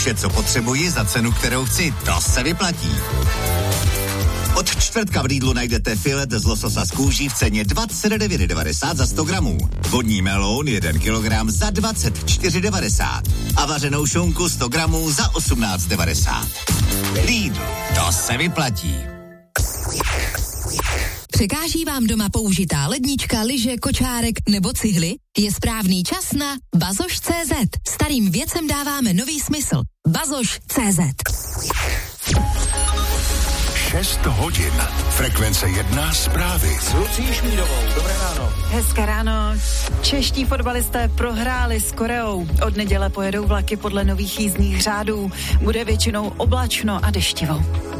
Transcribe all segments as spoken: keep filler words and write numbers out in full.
Vše, co potřebuji za cenu, kterou chci, to se vyplatí. Od čtvrtka v Lidlu najdete filet z lososa z kůží v ceně dvacet devět devadesát za sto gramů. Vodní melón jeden kilogram za dvacet čtyři devadesát. A vařenou šunku sto gramů za osmnáct devadesát. Lidl, to se vyplatí. Překáží vám doma použitá lednička, lyže, kočárek nebo cihly? Je správný čas na bazoš tečka cé zet. Starým věcem dáváme nový smysl. bazoš tečka cé zet. šest hodin. Frekvence jedna zprávy. S Lucí Šmídovou. Dobré ráno. Hezké ráno. Čeští fotbalisté prohráli s Koreou. Od neděle pojedou vlaky podle nových jízdních řádů. Bude většinou oblačno a deštivo.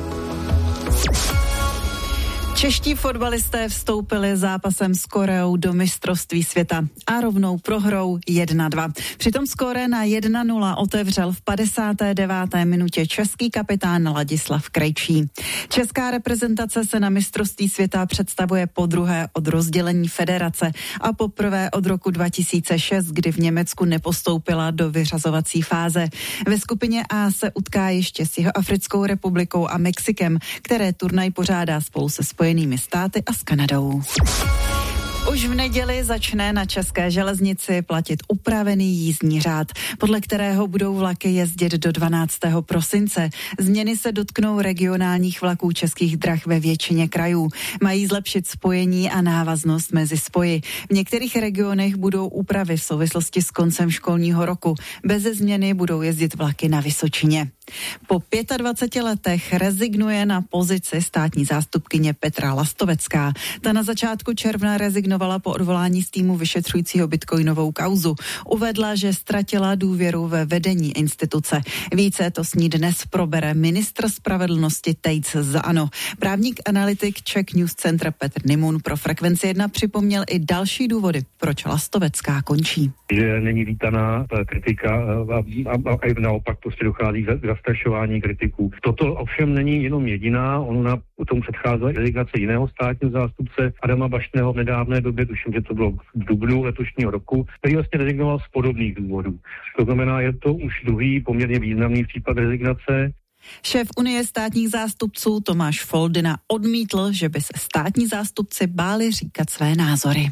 Čeští fotbalisté vstoupili zápasem s Koreou do mistrovství světa a rovnou prohrou jedna dva. Přitom skóre na jedna nula otevřel v padesáté deváté minutě český kapitán Ladislav Krejčí. Česká reprezentace se na mistrovství světa představuje podruhé od rozdělení federace a poprvé od roku dva tisíce šest, kdy v Německu nepostoupila do vyřazovací fáze. Ve skupině A se utká ještě s Jihoafrickou republikou a Mexikem, které turnaj pořádá spolu se Spojenými státy a s Kanadou. Už v neděli začne na české železnici platit upravený jízdní řád, podle kterého budou vlaky jezdit do dvanáctého prosince. Změny se dotknou regionálních vlaků Českých drah ve většině krajů. Mají zlepšit spojení a návaznost mezi spoji. V některých regionech budou úpravy v souvislosti s koncem školního roku. Beze změny budou jezdit vlaky na Vysočině. Po dvaceti pěti letech rezignuje na pozici státní zástupkyně Petra Lastovecká. Ta na začátku června rezignovala po odvolání z týmu vyšetřujícího bitcoinovou kauzu. Uvedla, že ztratila důvěru ve vedení instituce. Více to s ní dnes probere ministr spravedlnosti Tejc za ANO. Právník analytik Czech News Center Petr Nimun pro Frekvenci jedna připomněl i další důvody, proč Lastovecká končí. Že není vítaná ta kritika a, a, a, a naopak prostě dochází k zastrašování kritiků. Toto ovšem není jenom jediná, ono na tomu předcházela rezignace jiného státního zástupce Adama Baštného v nedávné době, tuším, že to bylo v dubnu letošního roku, který vlastně rezignoval z podobných důvodů. To znamená, je to už druhý poměrně významný případ rezignace. Šéf Unie státních zástupců Tomáš Foldyna odmítl, že by se státní zástupci báli říkat své názory.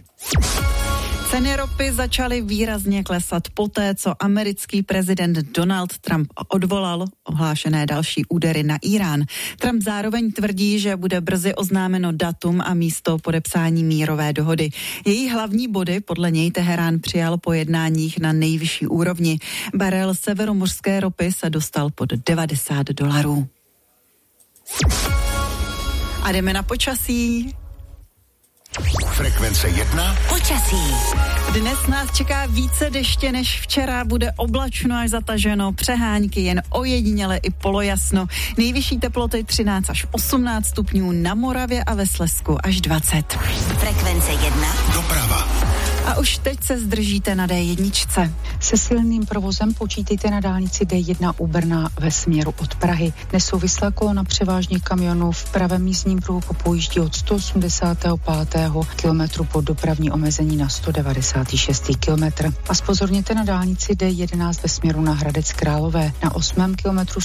Ceny ropy začaly výrazně klesat poté, co americký prezident Donald Trump odvolal ohlášené další údery na Irán. Trump zároveň tvrdí, že bude brzy oznámeno datum a místo podepsání mírové dohody. Její hlavní body podle něj Teherán přijal po jednáních na nejvyšší úrovni. Barel severomořské ropy se dostal pod devadesát dolarů. A jdeme na počasí. Frekvence jedna. Počasí. Dnes nás čeká více deště než včera, bude oblačno až zataženo, přehánky jen ojediněle i polojasno. Nejvyšší teploty třináct až osmnáct stupňů, na Moravě a ve Slezsku až dvacet. Frekvence jedna. Doprava. A už teď se zdržíte na dé jedna. Se silným provozem počítejte na dálnici dé jedna u Brna ve směru od Prahy. Nesouvislá kolona převážně kamionů v pravém jízdním pruhu popojíždí od sto osmdesátého pátého kilometru po dopravní omezení na sto devadesátý šestý kilometr. A zpozorněte na dálnici dé jedenáct ve směru na Hradec Králové. Na osmém kilometru